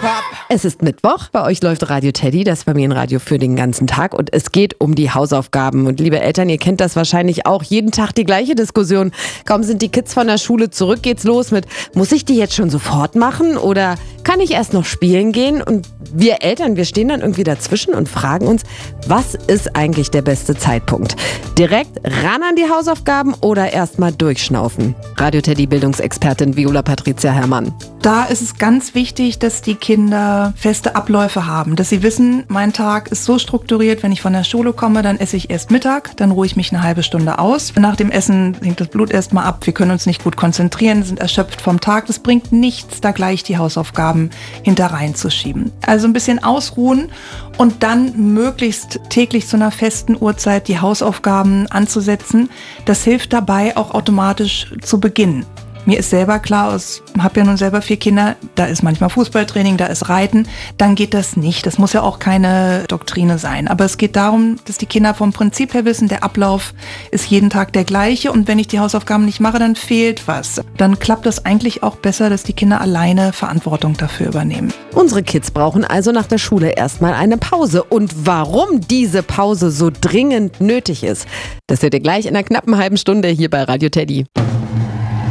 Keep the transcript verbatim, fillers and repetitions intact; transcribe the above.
Es ist Mittwoch, bei euch läuft Radio Teddy, das Familienradio für den ganzen Tag und es geht um die Hausaufgaben. Und liebe Eltern, ihr kennt das wahrscheinlich auch, jeden Tag die gleiche Diskussion. Kaum sind die Kids von der Schule zurück, geht's los mit, muss ich die jetzt schon sofort machen oder kann ich erst noch spielen gehen? Und wir Eltern, wir stehen dann irgendwie dazwischen und fragen uns, was ist eigentlich der beste Zeitpunkt? Direkt ran an die Hausaufgaben oder erst mal durchschnaufen? Radio Teddy Bildungsexpertin Viola Patricia Herrmann. Da ist es ganz wichtig, dass die Kinder feste Abläufe haben, dass sie wissen, mein Tag ist so strukturiert, wenn ich von der Schule komme, dann esse ich erst Mittag, dann ruhe ich mich eine halbe Stunde aus. Nach dem Essen sinkt das Blut erstmal ab, wir können uns nicht gut konzentrieren, sind erschöpft vom Tag. Das bringt nichts, da gleich die Hausaufgaben hinter reinzuschieben. Also ein bisschen ausruhen und dann möglichst täglich zu einer festen Uhrzeit die Hausaufgaben anzusetzen. Das hilft dabei, auch automatisch zu beginnen. Mir ist selber klar, ich habe ja nun selber vier Kinder, da ist manchmal Fußballtraining, da ist Reiten, dann geht das nicht. Das muss ja auch keine Doktrine sein. Aber es geht darum, dass die Kinder vom Prinzip her wissen, der Ablauf ist jeden Tag der gleiche und wenn ich die Hausaufgaben nicht mache, dann fehlt was. Dann klappt das eigentlich auch besser, dass die Kinder alleine Verantwortung dafür übernehmen. Unsere Kids brauchen also nach der Schule erstmal eine Pause. Und warum diese Pause so dringend nötig ist, das hört ihr gleich in einer knappen halben Stunde hier bei Radio Teddy.